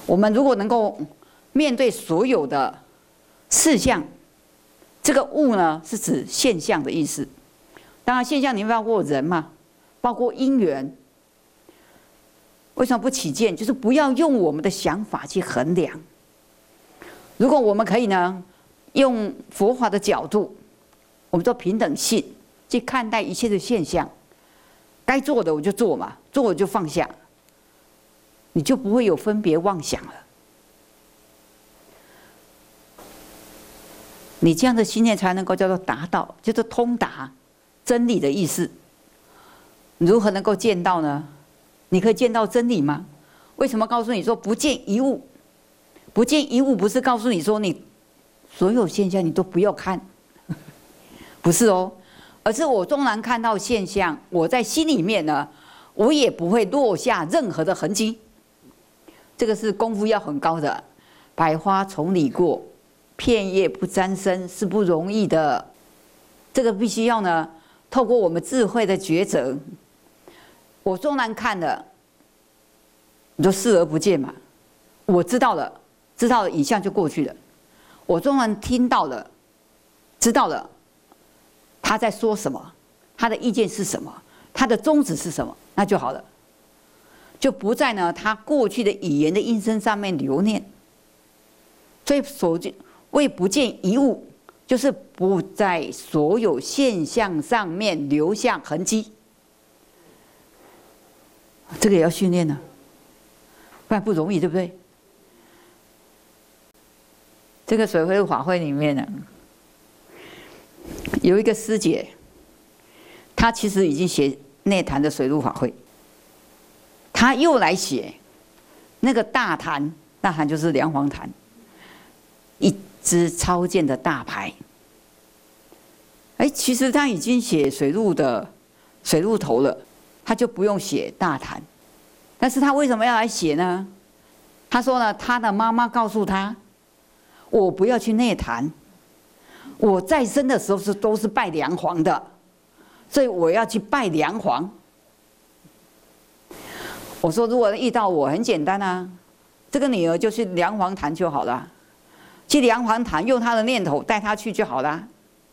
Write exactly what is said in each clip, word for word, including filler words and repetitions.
我们如果能够面对所有的事项，这个物呢是指现象的意思。当然，现象里面包括人嘛，包括因缘。为什么不起见？就是不要用我们的想法去衡量。如果我们可以呢，用佛法的角度，我们说平等性去看待一切的现象，该做的我就做嘛，做我就放下，你就不会有分别妄想了。你这样的心念才能够叫做达到，叫做通达真理的意思。如何能够见到呢？你可以见到真理吗？为什么告诉你说不见一物？不见一物不是告诉你说你所有现象你都不要看，不是哦，而是我纵然看到现象，我在心里面呢，我也不会落下任何的痕迹。这个是功夫要很高的，百花丛里过，片叶不沾身是不容易的。这个必须要呢，透过我们智慧的抉择。我纵然看了，你就视而不见嘛。我知道了，知道了，以下就过去了。我纵然听到了，知道了，他在说什么，他的意见是什么，他的宗旨是什么，那就好了，就不在呢他过去的语言的音声上面留念。所以所谓不见一物，就是不在所有现象上面留下痕迹。这个也要训练呢，不然不容易，对不对？这个水会法会里面呢，有一个师姐，她其实已经写内坛的水陆法会，她又来写那个大坛，大坛就是梁皇坛，一支超荐的大牌。哎，其实她已经写水陆的水陆头了。他就不用写大坛，但是他为什么要来写呢？他说呢，他的妈妈告诉他，我不要去内坛，我在生的时候是都是拜梁皇的，所以我要去拜梁皇。我说如果遇到我很简单啊，这个女儿就去梁皇坛就好了，去梁皇坛用她的念头带她去就好了，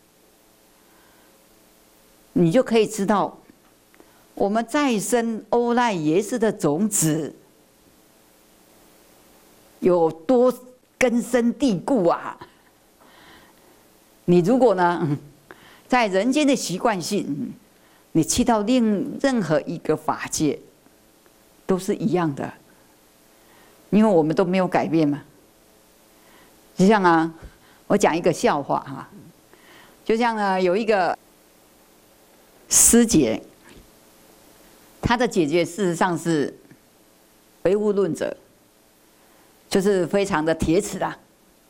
你就可以知道。我们再生欧赖耶识的种子有多根深蒂固啊！你如果呢，在人间的习惯性，你去到另任何一个法界，都是一样的，因为我们都没有改变嘛。就像啊，我讲一个笑话哈，就像呢，有一个师姐。他的姐姐事实上是唯物论者，就是非常的铁齿啦。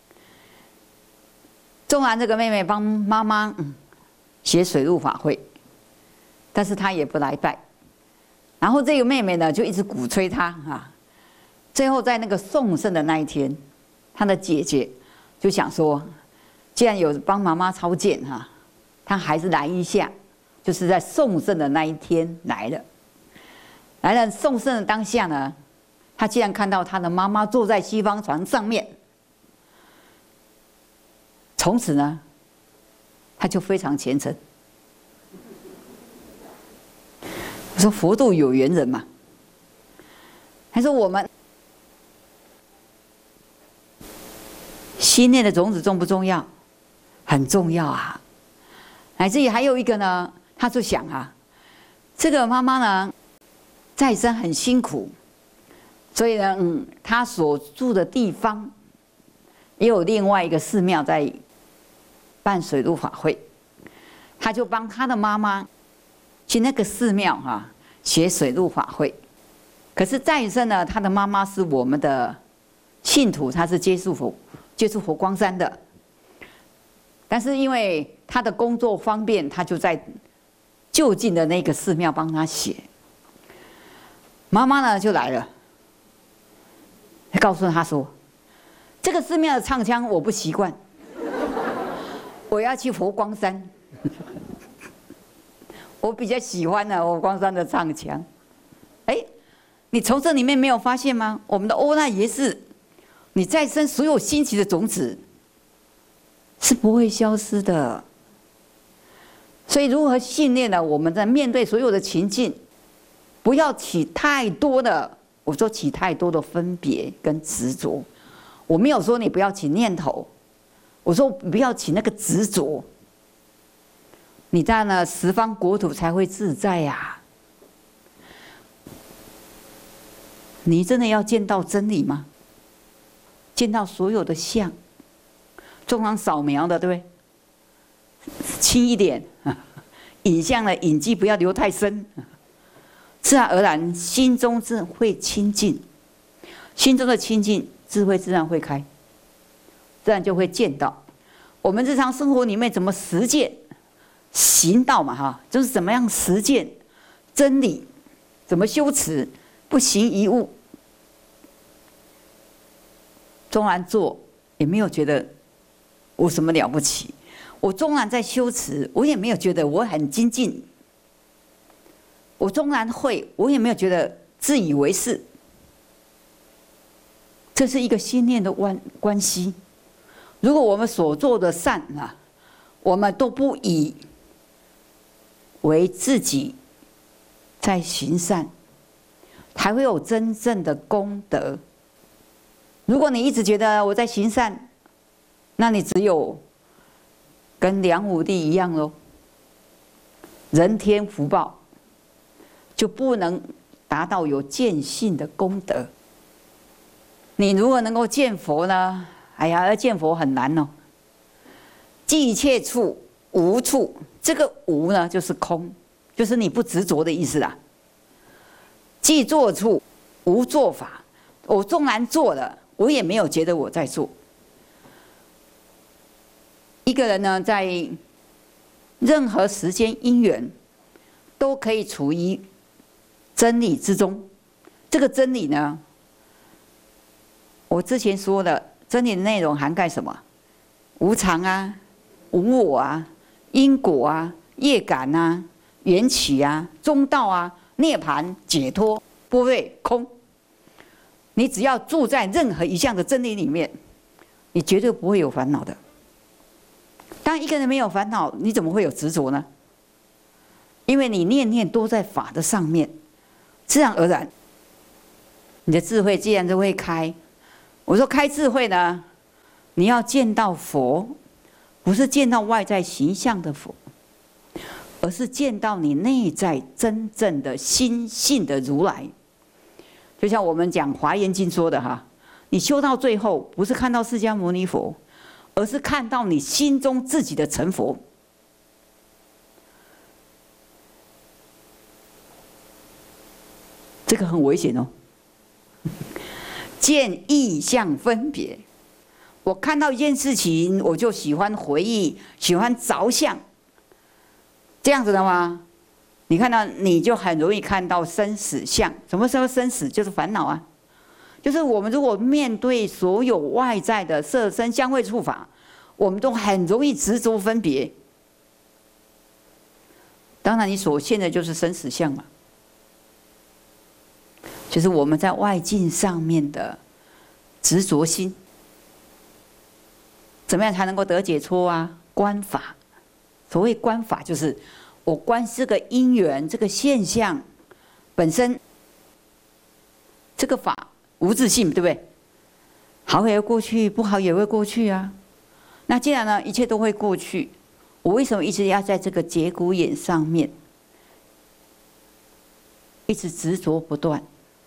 纵然这个妹妹帮妈妈写水陆法会，但是她也不来拜。然后这个妹妹呢，就一直鼓吹她啊。最后在那个送圣的那一天，她的姐姐就想说，既然有帮妈妈超荐哈，她还是来一下，就是在送圣的那一天来了。来了送圣的当下呢，他既然看到他的妈妈坐在西方床上面，从此呢，他就非常虔诚。我说佛度有缘人嘛，他说我们心念的种子重不重要？很重要啊。乃至于还有一个呢，他就想啊，这个妈妈呢。再生很辛苦，所以呢，嗯，他所住的地方也有另外一个寺庙在办水陆法会，他就帮他的妈妈去那个寺庙哈、啊、写水陆法会。可是再生呢，他的妈妈是我们的信徒，他是接触佛接触佛光山的，但是因为他的工作方便，他就在就近的那个寺庙帮他写。妈妈呢就来了，告诉他说：“这个寺庙的唱腔我不习惯，我要去佛光山。我比较喜欢呢佛光山的唱腔。”哎，你从这里面没有发现吗？我们的欧赖耶识你再生所有新奇的种子是不会消失的。所以如何训练呢？我们在面对所有的情境，不要起太多的，我说起太多的分别跟执着。我没有说你不要起念头，我说不要起那个执着。你在呢十方国土才会自在呀、啊。你真的要见到真理吗？见到所有的相，中央扫描的，对不对？轻一点，影像的影迹不要留太深，自然而然心中自会清净，心中的清净，智慧自然会开，自然就会见到。我们日常生活里面怎么实践行道嘛？哈，就是怎么样实践真理，怎么修持，不行一物。纵然做，也没有觉得我什么了不起。我纵然在修持，我也没有觉得我很精进。我纵然会，我也没有觉得自以为是。这是一个心念的关关系。如果我们所做的善啊，我们都不以为自己在行善，才会有真正的功德。如果你一直觉得我在行善，那你只有跟梁武帝一样喽，人天福报，就不能达到有见性的功德。你如何能够见佛呢？哎呀，要见佛很难哦。即一切处无处，这个无呢就是空，就是你不执着的意思啦。即作处无做法，我纵然做了，我也没有觉得我在做。一个人呢，在任何时间因缘，都可以处于真理之中。这个真理呢，我之前说的真理的内容涵盖什么？无常啊，无我啊，因果啊，业感啊，缘起啊，中道啊，涅槃、解脱、般若、空。你只要住在任何一项的真理里面，你绝对不会有烦恼的。当一个人没有烦恼，你怎么会有执着呢？因为你念念都在法的上面，自然而然，你的智慧自然就会开。我说开智慧呢，你要见到佛，不是见到外在形象的佛，而是见到你内在真正的心性的如来。就像我们讲《华严经》说的哈，你修到最后，不是看到释迦牟尼佛，而是看到你心中自己的成佛。这个很危险哦。见意象分别，我看到一件事情，我就喜欢回忆，喜欢着相，这样子的吗？你看到你就很容易看到生死相。什么时候生死？就是烦恼啊！就是我们如果面对所有外在的色声香味触法，我们都很容易执着分别。当然，你所现的就是生死相嘛，就是我们在外境上面的执着心。怎么样才能够得解脱啊？观法，所谓观法，就是我观这个因缘、这个现象本身，这个法无自性，对不对？好也会过去，不好也会过去啊。那既然呢，一切都会过去，我为什么一直要在这个节骨眼上面一直执着不断？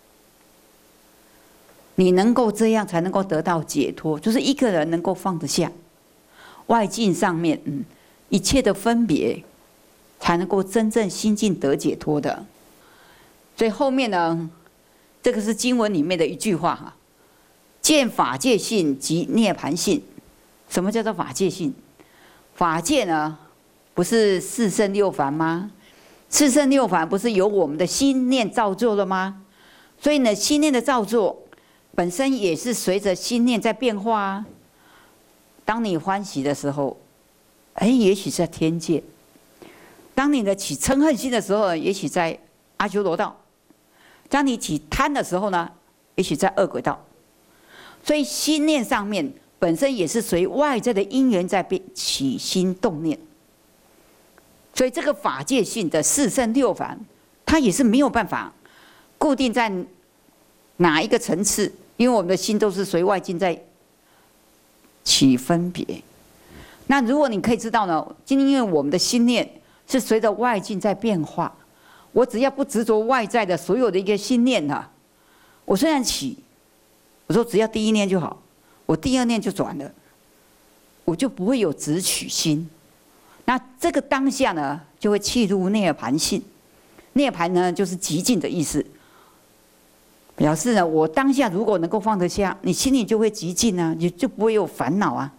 你能够这样，才能够得到解脱。就是一个人能够放得下外境上面，嗯，一切的分别，才能够真正心境得解脱的。所以后面呢，这个是经文里面的一句话哈：见法界性即涅槃性。什么叫做法界性？法界呢，不是四圣六凡吗？四圣六凡不是由我们的心念造作的吗？所以呢，心念的造作本身也是随着心念在变化啊。当你欢喜的时候，哎，也许是在天界；当你的起嗔恨心的时候，也许在阿修罗道；当你起贪的时候呢，也许在恶鬼道。 所以心念上面本身也是随外在的因缘在变起心动念。所以这个法界性的四圣六凡，它也是没有办法固定在哪一个层次，因为我们的心都是随外境在起分别。那如果你可以知道呢，今天因为我们的心念是随着外境在变化，我只要不执着外在的所有的一个心念啊，我虽然起，我说只要第一念就好，我第二念就转了，我就不会有执取心。那这个当下呢，就会契入涅槃性。涅槃呢，就是极尽的意思，表示呢，我当下如果能够放得下，你心里就会极尽啊，你就不会有烦恼啊。